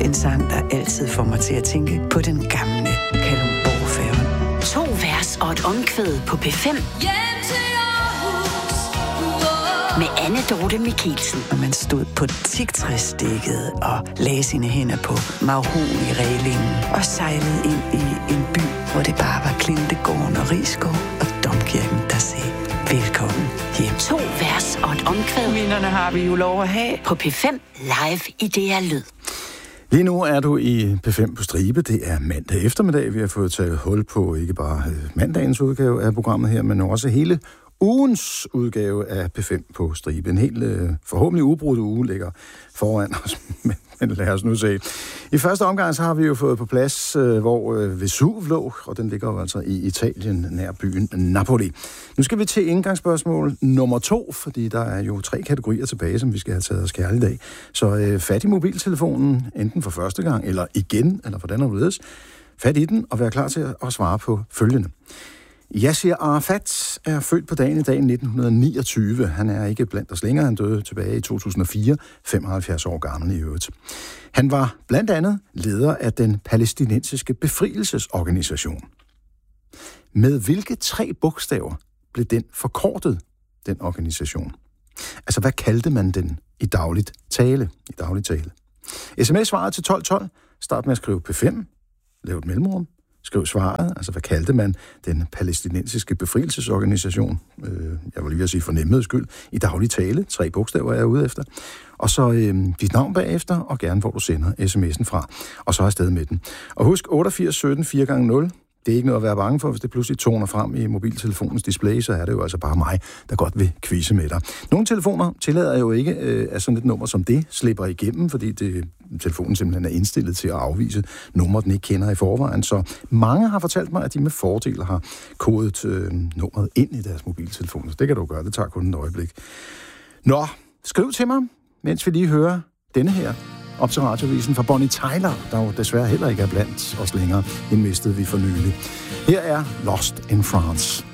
En sang, der altid får mig til at tænke på den gamle Kalundborg-færge. 2 vers og et omkvæd på P5. Med Anne Dorthe Michelsen. Og man stod på teaktræsdækket og lagde sine hænder på mahogni-rælingen og sejlede ind i en by, hvor det bare var Klintegården og Risskov og domkirken, der sagde velkommen hjem. 2 vers og et omkvæd. Minderne har vi jo lov at have. På P5 live i DR Lyd. Lige nu er du i P5 på stribe. Det er mandag eftermiddag. Vi har fået taget hul på ikke bare mandagens udgave af programmet her, men også hele ugens udgave af P5 på stribe. En helt forhåbentlig ubrudt uge ligger foran os, men lad os nu se. I første omgang så har vi jo fået på plads, hvor Vesuv lå, og den ligger jo altså i Italien, nær byen Napoli. Nu skal vi til indgangsspørgsmål nummer 2, fordi der er jo 3 kategorier tilbage, som vi skal have taget os kærligt af. Så fat i mobiltelefonen, enten for første gang, eller igen, eller hvordan er det? Fat i den, og vær klar til at svare på følgende. Yasser Arafat er født på dagen i dag 1929. Han er ikke blandt os længere. Han døde tilbage i 2004, 75 år gammel i øvrigt. Han var blandt andet leder af den palæstinensiske befrielsesorganisation. Med hvilke 3 bogstaver blev den forkortet, den organisation? Altså, hvad kaldte man den i dagligt tale? SMS-svaret til 1212. Start med at skrive P5. Lav et mellemrum. Skriv svaret, altså hvad kaldte man den palæstinensiske befrielsesorganisation, jeg vil lige at sige for nemheds skyld, i daglig tale, 3 bogstaver er jeg ude efter, og så dit navn bagefter, og gerne hvor du sender sms'en fra, og så afsted med den. Og husk 88 17 4x0, det er ikke noget at være bange for, hvis det pludselig toner frem i mobiltelefonens display, så er det jo altså bare mig, der godt vil quizze med dig. Nogle telefoner tillader jo ikke, at sådan et nummer som det slipper igennem, fordi telefonen simpelthen er indstillet til at afvise numre, den ikke kender i forvejen. Så mange har fortalt mig, at de med fordel har kodet nummeret ind i deres mobiltelefon. Så det kan du gøre, det tager kun et øjeblik. Nå, skriv til mig, mens vi lige hører denne her op til radiovisen fra Bonnie Tyler, der jo desværre heller ikke er blandt os længere. Den mistede vi for nylig. Her er Lost in France.